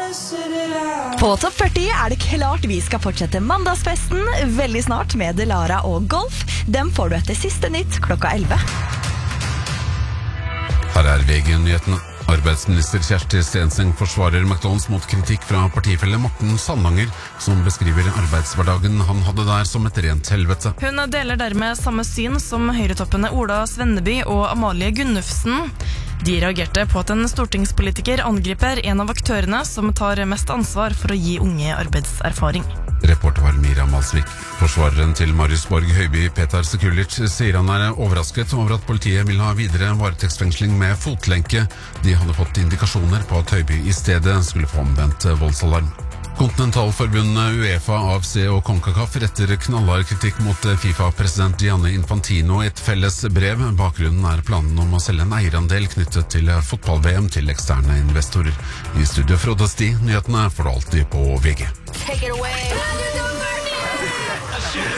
På Topp 40 er det klart vi skal fortsette mandagsfesten veldig snart med Delara og Golf. Dem får du etter siste nytt klokka 11. Her er VG-nyhetene. Arbeidsminister Kjersti Stenseng forsvarer McDonald's mot kritikk fra partifelle Morten Sandanger, som beskriver arbeidshverdagen han hadde der som et rent helvete. Hun deler dermed samme syn som høyretoppene Ola Svenneby og Amalie Gunnufsen. De reagerte på at en stortingspolitiker angriper en av aktørene som tar mest ansvar for å gi unge arbeidserfaring. Reporter var Miriam Malsvik. Forsvareren til Marius Borg Høiby, Petar Sekulic, sier han er overrasket over at politiet vil ha videre varetektsfengsling med fotlenke. De hadde fått indikasjoner på at Høiby i stedet skulle få omvendt voldsalarm. Kontinentalforbundene UEFA, AFC og CONCACAF retter knallhard kritikk mot FIFA-president Gianni Infantino i et felles brev. Bakgrunnen er planen om å selge en eierandel knyttet til fotball-VM til eksterne investorer. I studio Frode Sti, nyhetene får du alltid på VG. Take it away.